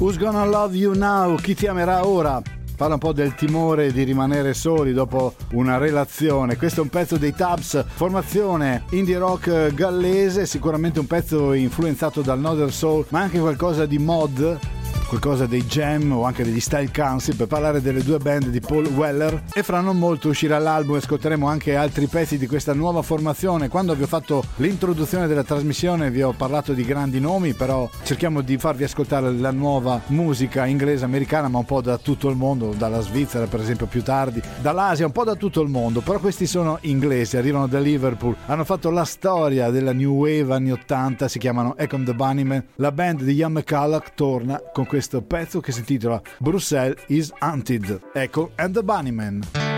Who's Gonna Love You Now? Chi ti amerà ora? Parla un po' del timore di rimanere soli dopo una relazione. Questo è un pezzo dei Tubbs, formazione indie rock gallese, sicuramente un pezzo influenzato dal Northern Soul, ma anche qualcosa di mod, qualcosa dei Jam o anche degli Style Council, per parlare delle due band di Paul Weller. E fra non molto uscirà l'album e ascolteremo anche altri pezzi di questa nuova formazione. Quando vi ho fatto l'introduzione della trasmissione vi ho parlato di grandi nomi, però cerchiamo di farvi ascoltare la nuova musica inglese, americana, ma un po' da tutto il mondo, dalla Svizzera per esempio più tardi, dall'Asia, un po' da tutto il mondo. Però questi sono inglesi, arrivano da Liverpool, hanno fatto la storia della New Wave anni 80, si chiamano Echo and the Bunnymen. La band di Ian McCulloch torna con questo pezzo che si intitola Bruxelles is Haunted. Echo and the Bunnymen.